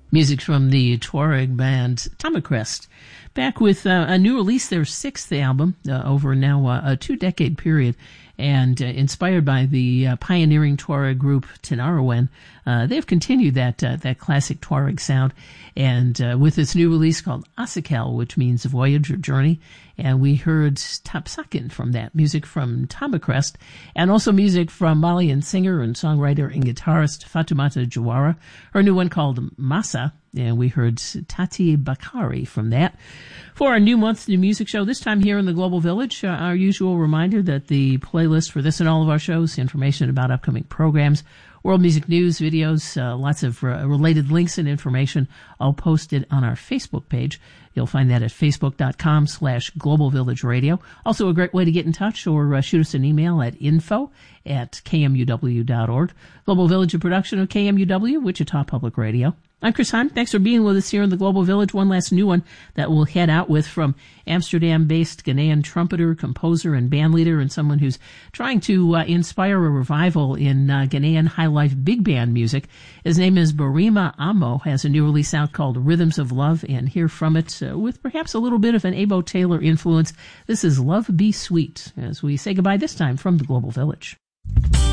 Music from the Tuareg band Tamacrest, back with a new release, their sixth album, over now a 2-decade period, and inspired by the pioneering Tuareg group Tinariwen. They've continued that classic Tuareg sound, and with this new release called Asakel, which means voyage or journey, and we heard Tapsakin from that, music from Tamacrest, and also music from Malian singer and songwriter and guitarist Fatoumata Jawara, her new one called Masa, and we heard Tati Bakari from that. For our new month's new music show, this time here in the Global Village, our usual reminder that the playlist for this and all of our shows, information about upcoming programs, world music news, videos, lots of related links and information, all posted on our Facebook page. You'll find that at facebook.com/Global Village Radio. Also a great way to get in touch or shoot us an email at info@kmuw.org. Global Village, a production of KMUW, Wichita Public Radio. I'm Chris Hahn. Thanks for being with us here in the Global Village. One last new one that we'll head out with from Amsterdam-based Ghanaian trumpeter, composer, and bandleader, and someone who's trying to inspire a revival in Ghanaian high-life big band music. His name is Barima Amo, has a new release out called Rhythms of Love, and hear from it with perhaps a little bit of an Abo Taylor influence. This is Love Be Sweet, as we say goodbye this time from the Global Village.